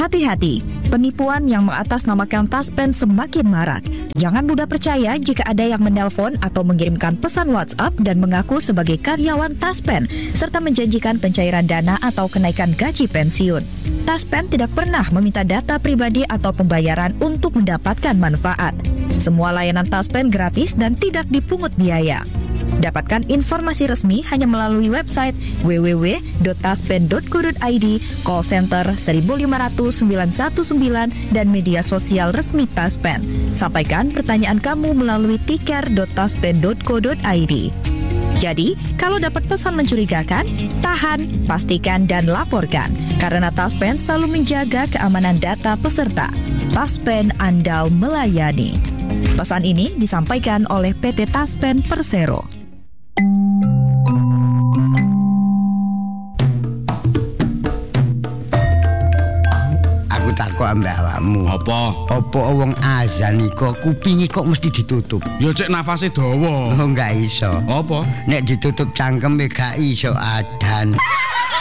Hati-hati, penipuan yang mengatasnamakan Taspen semakin marak. Jangan mudah percaya jika ada yang menelpon atau mengirimkan pesan WhatsApp dan mengaku sebagai karyawan Taspen, serta menjanjikan pencairan dana atau kenaikan gaji pensiun. Taspen tidak pernah meminta data pribadi atau pembayaran untuk mendapatkan manfaat. Semua layanan Taspen gratis dan tidak dipungut biaya. Dapatkan informasi resmi hanya melalui website www.taspen.co.id, call center 1500919, dan media sosial resmi Taspen. Sampaikan pertanyaan kamu melalui tiker.taspen.co.id. Jadi, kalau dapat pesan mencurigakan, tahan, pastikan, dan laporkan. Karena Taspen selalu menjaga keamanan data peserta. Taspen andal melayani. Pesan ini disampaikan oleh PT Taspen Persero. Aku takok ambek awakmu. Apa wong azan iku kupinge kok mesti ditutup? Ya cek nafase dawa. Oh, enggak iso. Apa? Nek ditutup cangkeme gak iso adan.